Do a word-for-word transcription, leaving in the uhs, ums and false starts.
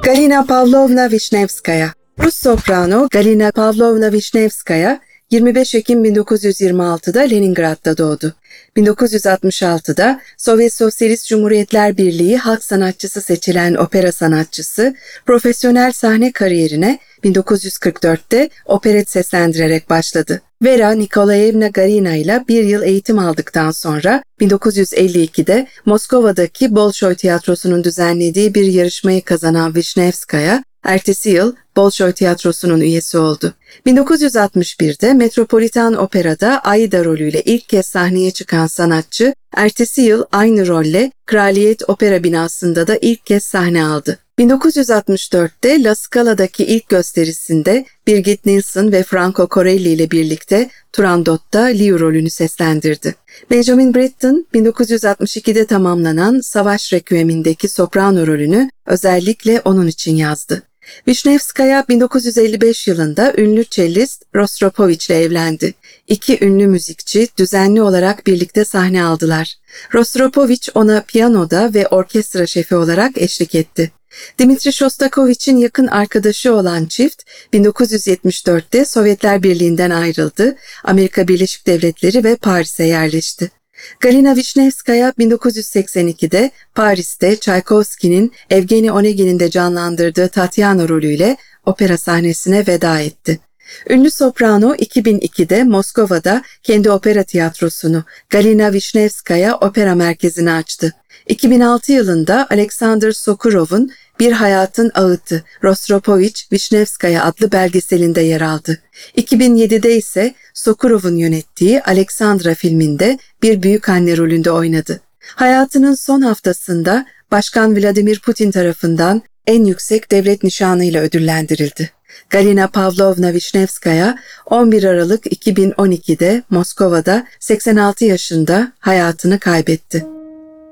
Galina Pavlovna Vishnevskaya. Rus soprano Galina Pavlovna Vishnevskaya yirmi beş Ekim bin dokuz yüz yirmi altıda Leningrad'da doğdu. bin dokuz yüz altmış altıda Sovyet Sosyalist Cumhuriyetler Birliği halk sanatçısı seçilen opera sanatçısı, profesyonel sahne kariyerine bin dokuz yüz kırk dörtte operet seslendirerek başladı. Vera Nikolayevna Garina ile bir yıl eğitim aldıktan sonra bin dokuz yüz elli ikide Moskova'daki Bolşoy Tiyatrosu'nun düzenlediği bir yarışmayı kazanan Vishnevskaya, ertesi yıl Bolşoy Tiyatrosu'nun üyesi oldu. bin dokuz yüz altmış birde Metropolitan Opera'da Aida rolüyle ilk kez sahneye çıkan sanatçı, ertesi yıl aynı rolle Kraliyet Opera binasında da ilk kez sahne aldı. bin dokuz yüz altmış dörtte La Scala'daki ilk gösterisinde Birgit Nilsson ve Franco Corelli ile birlikte Turandot'ta Leo rolünü seslendirdi. Benjamin Britten, bin dokuz yüz altmış ikide tamamlanan Savaş Requiem'indeki soprano rolünü özellikle onun için yazdı. Vishnevskaya bin dokuz yüz elli beş yılında ünlü cellist Rostropovich ile evlendi. İki ünlü müzikçi düzenli olarak birlikte sahne aldılar. Rostropovich ona piyanoda ve orkestra şefi olarak eşlik etti. Dmitri Shostakovich'in yakın arkadaşı olan çift bin dokuz yüz yetmiş dörtte Sovyetler Birliği'nden ayrıldı, Amerika Birleşik Devletleri ve Paris'e yerleşti. Galina Vishnevskaya bin dokuz yüz seksen ikide Paris'te Tchaikovsky'nin Evgeni Onegin'in de canlandırdığı Tatyana rolüyle opera sahnesine veda etti. Ünlü soprano iki bin ikide Moskova'da kendi opera tiyatrosunu Galina Vishnevskaya Opera Merkezi'ni açtı. iki bin altı yılında Alexander Sokurov'un Bir Hayatın Ağıtı Rostropovich Vishnevskaya adlı belgeselinde yer aldı. iki bin yedide ise Sokurov'un yönettiği Alexandra filminde bir büyükanne rolünde oynadı. Hayatının son haftasında Başkan Vladimir Putin tarafından en yüksek devlet nişanıyla ödüllendirildi. Galina Pavlovna Vishnevskaya on bir Aralık iki bin on ikide Moskova'da seksen altı yaşında hayatını kaybetti.